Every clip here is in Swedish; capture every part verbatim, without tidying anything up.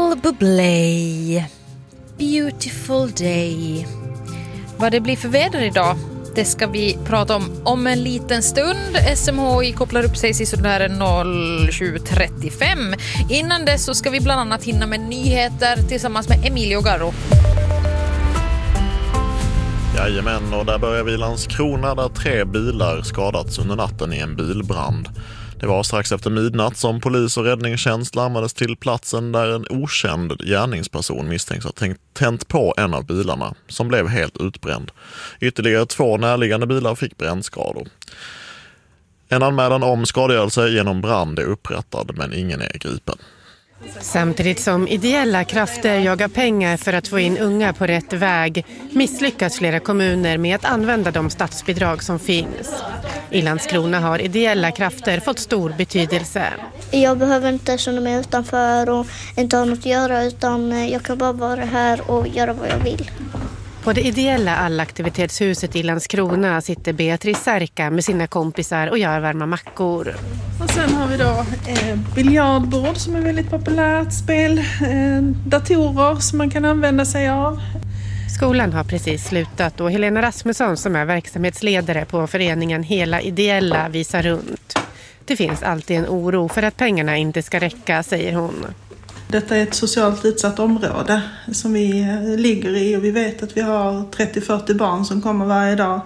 Michael Bublé. Beautiful day. Vad det blir för väder idag, det ska vi prata om om en liten stund. S M H I kopplar upp sig sådär noll sju trettiofem. Innan det så ska vi bland annat hinna med nyheter tillsammans med Emilio Garro. Jajamän, och där börjar vi i Landskrona där tre bilar skadats under natten i en bilbrand. Det var strax efter midnatt som polis och räddningstjänst larmades till platsen där en okänd gärningsperson misstänks ha tänt på en av bilarna som blev helt utbränd. Ytterligare två närliggande bilar fick brännskador. En anmälan om skadegörelse genom brand är upprättad men ingen är gripen. Samtidigt som ideella krafter jagar pengar för att få in unga på rätt väg misslyckas flera kommuner med att använda de statsbidrag som finns. I Landskrona har ideella krafter fått stor betydelse. Jag behöver inte känna mig utanför och inte ha något att göra, utan jag kan bara vara här och göra vad jag vill. På det ideella allaktivitetshuset i Landskrona sitter Beatrice Särka med sina kompisar och gör varma mackor. Och sen har vi då eh, biljardbord som är väldigt populärt, spel, eh, datorer som man kan använda sig av. Skolan har precis slutat och Helena Rasmusson som är verksamhetsledare på föreningen Hela Ideella visar runt. Det finns alltid en oro för att pengarna inte ska räcka, säger hon. Detta är ett socialt utsatt område som vi ligger i och vi vet att vi har trettio till fyrtio barn som kommer varje dag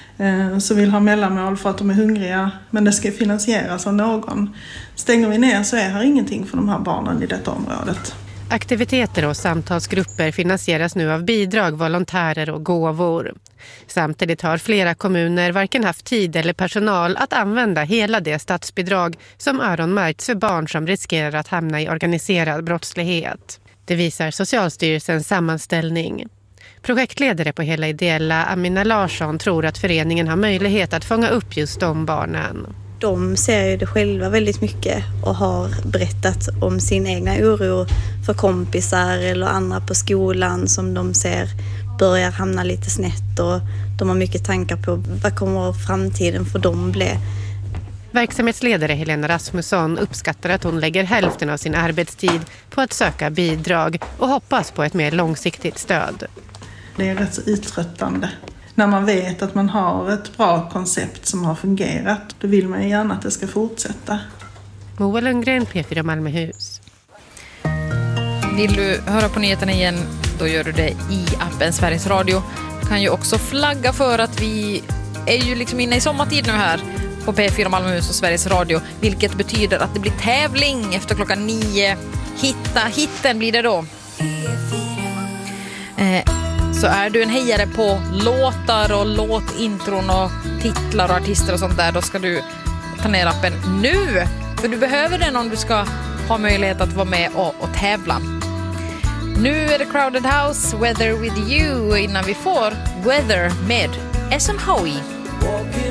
eh, som vill ha mellanmål för att de är hungriga, men det ska finansieras av någon. Stänger vi ner så är här ingenting för de här barnen i detta området. Aktiviteter och samtalsgrupper finansieras nu av bidrag, volontärer och gåvor. Samtidigt har flera kommuner varken haft tid eller personal att använda hela det statsbidrag som öronmärkts för barn som riskerar att hamna i organiserad brottslighet. Det visar Socialstyrelsens sammanställning. Projektledare på Hela Ideella, Amina Larsson, tror att föreningen har möjlighet att fånga upp just de barnen. De ser ju det själva väldigt mycket och har berättat om sin egna oro för kompisar eller andra på skolan som de ser börjar hamna lite snett, och de har mycket tankar på vad kommer framtiden för dem bli. Verksamhetsledare Helena Rasmusson uppskattar att hon lägger hälften av sin arbetstid på att söka bidrag och hoppas på ett mer långsiktigt stöd. Det är rätt så uttröttande. När man vet att man har ett bra koncept som har fungerat, då vill man gärna att det ska fortsätta. Moa Lundgren, P fyra Malmöhus. Vill du höra på nyheterna igen, då gör du det i appen Sveriges Radio. Du kan ju också flagga för att vi är ju liksom inne i sommartid nu här på P fyra Malmöhus och Sveriges Radio, vilket betyder att det blir tävling efter klockan nio. Hitta hitten blir det då. Eh, Så är du en hejare på låtar och låtintron och titlar och artister och sånt där, då ska du ta ner appen nu. För du behöver den om du ska ha möjlighet att vara med och, och tävla. Nu är det Crowded House, Weather with You, innan vi får Weather med S M H I.